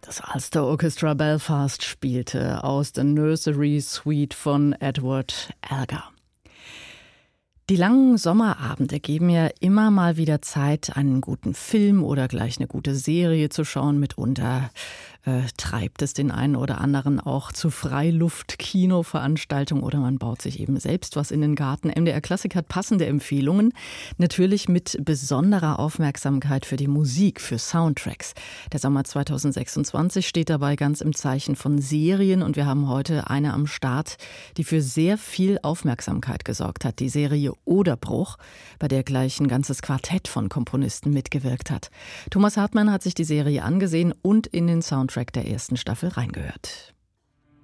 Das Ulster Orchestra Belfast spielte aus The Nursery Suite von Edward Elgar. Die langen Sommerabende geben ja immer mal wieder Zeit, einen guten Film oder gleich eine gute Serie zu schauen. Mitunter treibt es den einen oder anderen auch zu Freiluft-Kino-Veranstaltungen oder man baut sich eben selbst was in den Garten. MDR Klassik hat passende Empfehlungen, natürlich mit besonderer Aufmerksamkeit für die Musik, für Soundtracks. Der Sommer 2026 steht dabei ganz im Zeichen von Serien und wir haben heute eine am Start, die für sehr viel Aufmerksamkeit gesorgt hat. Die Serie Oderbruch, bei der gleich ein ganzes Quartett von Komponisten mitgewirkt hat. Thomas Hartmann hat sich die Serie angesehen und in den Soundtrack der ersten Staffel reingehört.